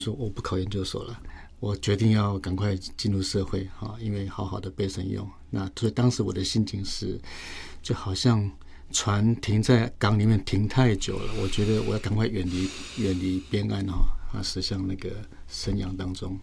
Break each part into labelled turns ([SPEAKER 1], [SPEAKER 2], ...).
[SPEAKER 1] 说我不考研究所了，我决定要赶快进入社会因为好好的被神用。那所以当时我的心情是，就好像船停在港里面停太久了，我觉得我要赶快远离边岸驶向那个生阳当中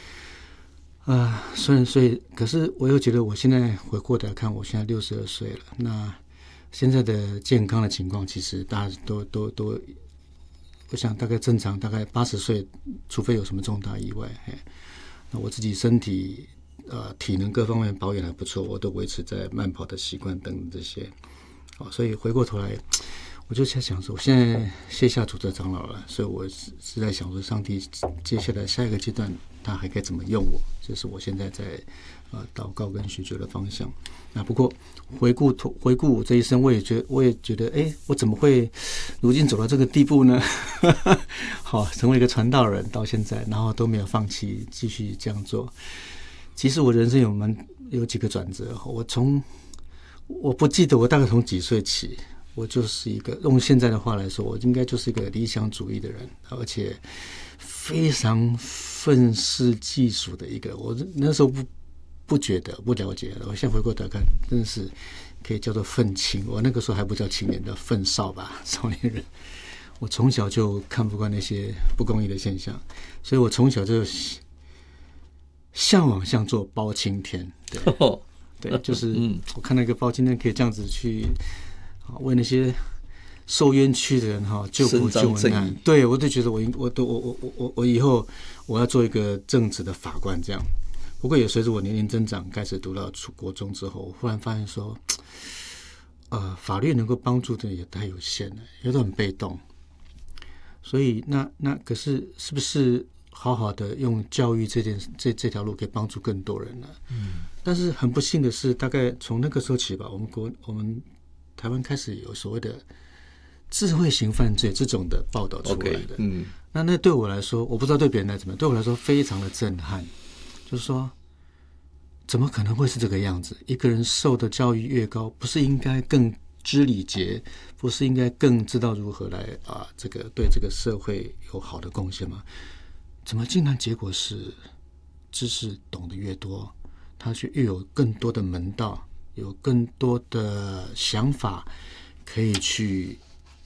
[SPEAKER 1] 所以可是我又觉得我现在回过头来看，我现在62岁了，那现在的健康的情况，其实大家都，我想大概正常，大概80岁，除非有什么重大意外。那我自己身体体能各方面保养还不错，我都维持在慢跑的习惯等等这些。所以回过头来，我就在想说，我现在卸下主责长老了，所以我是在想说，上帝接下来下一个阶段他还该怎么用我，这是我现在在祷告跟寻求的方向。那不过回顾我这一生，我也觉得我怎么会如今走到这个地步呢？好，成为一个传道人到现在，然后都没有放弃，继续这样做。其实我人生有几个转折，我不记得我大概从几岁起，我就是一个用现在的话来说，我应该就是一个理想主义的人，而且非常愤世嫉俗的一个。我那时候不觉得，不了解，我现在回过头看，真的是可以叫做愤青。我那个时候还不叫青年，叫愤少吧，少年人。我从小就看不惯那些不公义的现象，所以我从小就向往像做包青天。对，就是我看那个包青天可以这样子去为那些受冤屈的人救苦救难。对，我就觉得我以后我要做一个正直的法官这样。不过也随着我年龄增长，开始读到国中之后，我忽然发现说，法律能够帮助的也太有限了，也都很被动。所以那可是不是好好的用教育这条路可以帮助更多人呢？但是很不幸的是，大概从那个时候起吧，我们台湾开始有所谓的智慧型犯罪这种的报道出来的。那对我来说，我不知道对别人来怎么样，对我来说非常的震撼。就是说，怎么可能会是这个样子？一个人受的教育越高，不是应该更知礼节，不是应该更知道如何来这个对这个社会有好的贡献吗？怎么竟然结果是知识懂得越多，他却越有更多的门道，有更多的想法可以去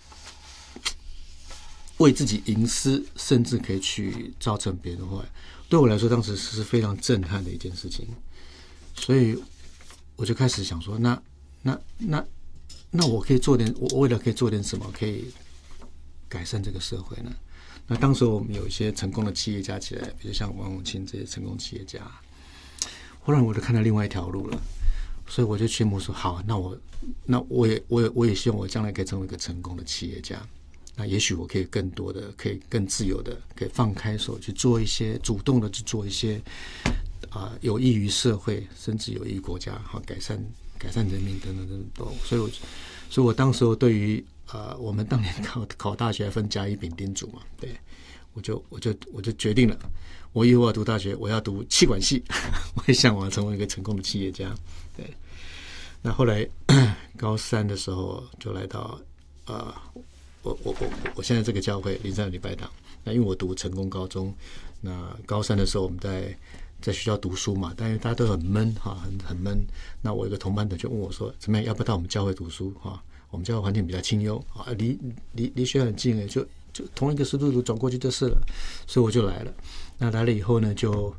[SPEAKER 1] 为自己营私，甚至可以去造成别人的坏。对我来说，当时是非常震撼的一件事情。所以我就开始想说，那我可以做点，我未来可以做点什么，可以改善这个社会呢？那当时我们有一些成功的企业家起来，比如像王永庆这些成功企业家，忽然我就看到另外一条路了。所以我就宣布说，好，那我也希望我将来可以成为一个成功的企业家。那也许我可以更多的，可以更自由的，可以放开手去做一些，主动的去做一些有益于社会，甚至有益于国家，改善人民等等等等。所以我当时候对于我们当年考大学还分甲乙丙丁组嘛，对，我就决定了，我以后要读大学，我要读企管系，我也向往成为一个成功的企业家。对，那后来高三的时候就来到我现在这个教会灵山礼拜堂。那因为我读成功高中，那高三的时候我们在学校读书嘛，但是大家都很闷很闷。那我一个同班的就问我说，怎么样，要不要到我们教会读书我们教会环境比较清幽离学校很近，就同一个十字路转过去就是了。所以我就来了。那来了以后呢，就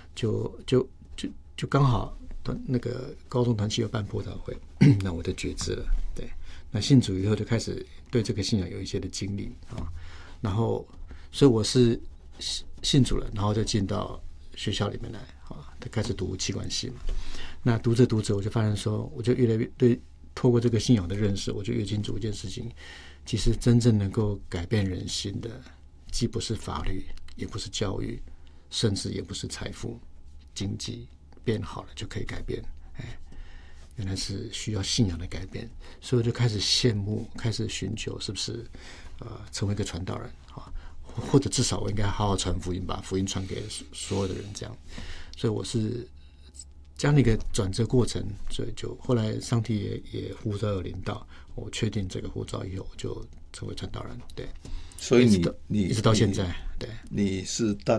[SPEAKER 1] 刚好那个高中团契有办布道会，那我就决志了。对，那信主以后就开始对这个信仰有一些的经历然后所以我是信主了，然后就进到学校里面来就开始读企管系嘛。那读着我就发现说，我就越来越对透过这个信仰的认识，我就越清楚一件事情，其实真正能够改变人心的，既不是法律，也不是教育，甚至也不是财富经济变好了就可以改变。原来是需要信仰的改变。所以我就开始羡慕，开始寻求是不是成为一个传道人或者至少我应该好好传福音，把福音传给所有的人这样。所以我是这样的一个转折过程，所以就后来上帝也呼召有领导，我确定这个呼召以后，我就成为传道人。对，
[SPEAKER 2] 所以
[SPEAKER 1] 一直到现在，对，
[SPEAKER 2] 你是大